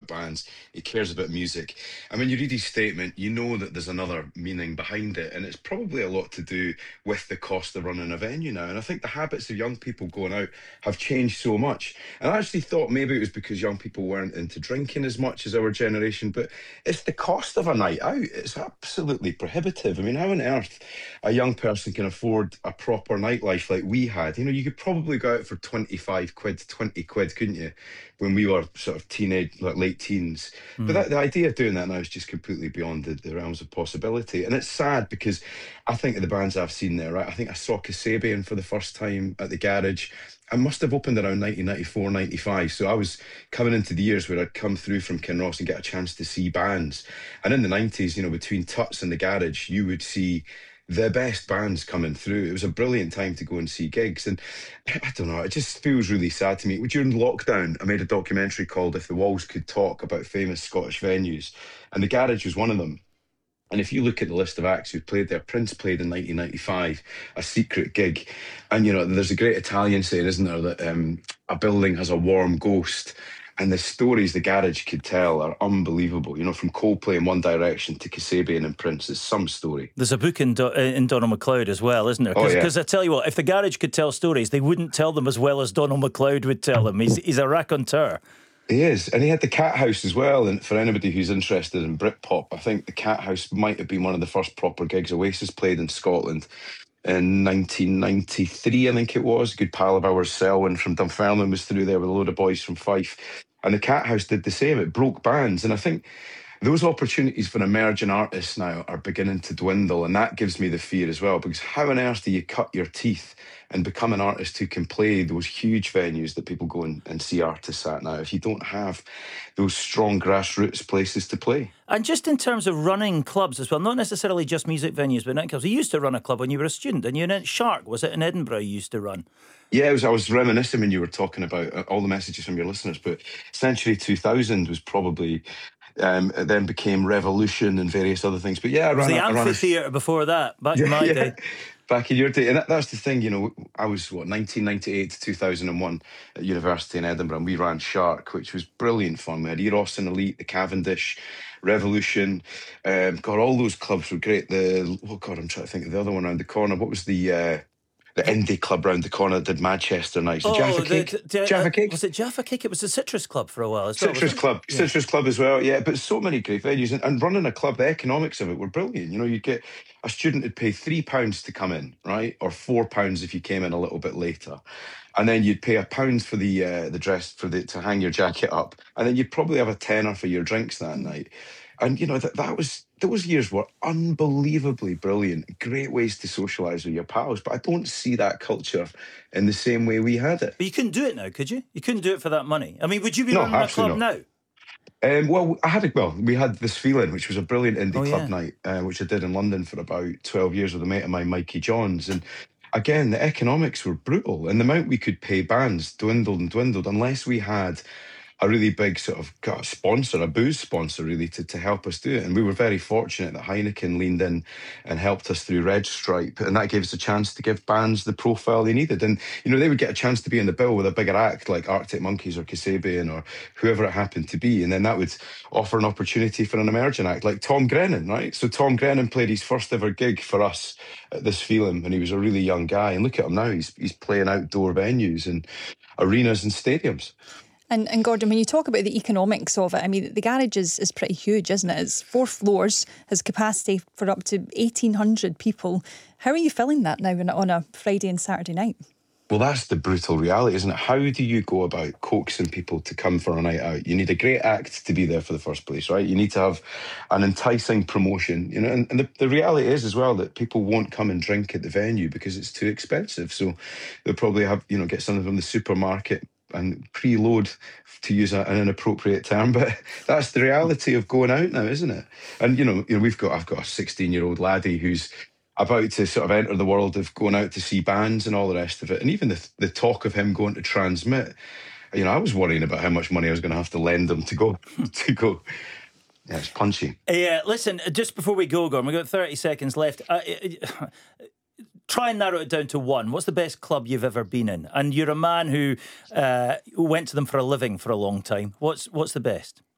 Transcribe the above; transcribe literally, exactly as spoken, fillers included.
bands, he cares about music. And when you read his statement, you know that there's another meaning behind it. And it's probably a lot to do with the cost of running a venue now. And I think the habits of young people going out have changed so much. And I actually thought maybe it was because young people weren't into drinking as much as our generation, but it's the cost of a night out. It's absolutely prohibitive. I mean, how on earth a young person can afford a proper nightlife like we had? You know, you could probably go out for twenty-five quid, twenty quid, couldn't you, when we were sort of teenage, like late teens? But Mm. that, the idea of doing that now is just completely beyond the, the realms of possibility. And it's sad because I think of the bands I've seen there, right? I think I saw Kasabian for the first time at the Garage. I must have opened around nineteen ninety-four, ninety-five. So I was coming into the years where I'd come through from Kinross and get a chance to see bands. And in the nineties, you know, between Tuts and the Garage, you would see the best bands coming through. It was a brilliant time to go and see gigs. And I don't know, it just feels really sad to me. During lockdown, I made a documentary called If the Walls Could Talk about famous Scottish venues. And the Garage was one of them. And if you look at the list of acts who played there, Prince played in nineteen ninety-five, a secret gig. And, you know, there's a great Italian saying, isn't there, that um, a building has a warm ghost. And the stories the Garage could tell are unbelievable. You know, from Coldplay in One Direction to Kasabian and Prince, it's some story. There's a book in, Do- in Donald MacLeod as well, isn't there? Oh, yeah. Because I tell you what, if the Garage could tell stories, they wouldn't tell them as well as Donald MacLeod would tell them. He's, he's a raconteur. He is. And he had the Cat House as well. And for anybody who's interested in Britpop, I think the Cat House might have been one of the first proper gigs Oasis played in Scotland in nineteen ninety-three, I think it was. A good pal of ours, Selwyn from Dunfermline, was through there with a load of boys from Fife. And the Cat House did the same. It broke bands. And I think those opportunities for emerging artists now are beginning to dwindle. And that gives me the fear as well, because how on earth do you cut your teeth and become an artist who can play those huge venues that people go and, and see artists at now if you don't have those strong grassroots places to play? And just in terms of running clubs as well, not necessarily just music venues, but nightclubs. You used to run a club when you were a student, and you in Shark, was it in Edinburgh you used to run? Yeah, it was, I was reminiscing when you were talking about uh, all the messages from your listeners, but Century two thousand was probably, um, it then became Revolution and various other things. But yeah, I It was ran the a, I ran a, amphitheatre before that, back yeah, in my yeah. day. Back in your day. And that, that's the thing, you know, I was, what, nineteen ninety-eight to two thousand one at university in Edinburgh, and we ran Shark, which was brilliant fun. We had Eros and Elite, the Cavendish, Revolution. Um, God, all those clubs were great. The, oh God, I'm trying to think of the other one around the corner. What was the... Uh, the indie club round the corner that did Manchester Nights. The Oh, Jaffa the, Cake. the, the, Jaffa uh, Cake. was it Jaffa Cake? It was the Citrus Club for a while as well. Citrus wasn't it? Club, Yeah. Citrus Club as well, yeah. But so many great venues, and, and running a club, the economics of it were brilliant. You know, you'd get a student would pay three pounds to come in, right, or four pounds if you came in a little bit later, and then you'd pay a pound for the uh, the dress for the to hang your jacket up, and then you'd probably have a tenner for your drinks that night. And you know that that was those years were unbelievably brilliant, great ways to socialise with your pals. But I don't see that culture in the same way we had it. But you couldn't do it now, could you? You couldn't do it for that money. I mean, would you be No, running a club absolutely not. now? Um, well, I had a, well, we had This Feeling, which was a brilliant indie Oh, club yeah. night, uh, which I did in London for about twelve years with a mate of mine, Mikey Johns. And again, the economics were brutal, and the amount we could pay bands dwindled and dwindled unless we had a really big sort of got a sponsor, a booze sponsor, really, to, to help us do it. And we were very fortunate that Heineken leaned in and helped us through Red Stripe. And that gave us a chance to give bands the profile they needed. And, you know, they would get a chance to be in the bill with a bigger act like Arctic Monkeys or Kasabian or whoever it happened to be. And then that would offer an opportunity for an emerging act like Tom Grennan, right? So Tom Grennan played his first ever gig for us at This Feeling when he was a really young guy. And look at him now, he's, he's playing outdoor venues and arenas and stadiums. And, and Gordon, when you talk about the economics of it, I mean, the Garage is, is pretty huge, isn't it? It's four floors, has capacity for up to eighteen hundred people. How are you filling that now on a Friday and Saturday night? Well, that's the brutal reality, isn't it? How do you go about coaxing people to come for a night out? You need a great act to be there for the first place, right? You need to have an enticing promotion, you know. And, and the, the reality is as well that people won't come and drink at the venue because it's too expensive. So they'll probably have, you know, get something from the supermarket and preload, to use a, an inappropriate term, but that's the reality of going out now, isn't it? And you know, you know, we've got I've got a sixteen-year-old laddie who's about to sort of enter the world of going out to see bands and all the rest of it, and even the the talk of him going to Transmit. You know, I was worrying about how much money I was going to have to lend him to go to go. Yeah, it's punchy. Yeah, listen, just before we go, Gordon, we've got thirty seconds left. Uh, Try and narrow it down to one. What's the best club you've ever been in? And you're a man who uh, went to them for a living for a long time. What's what's the best?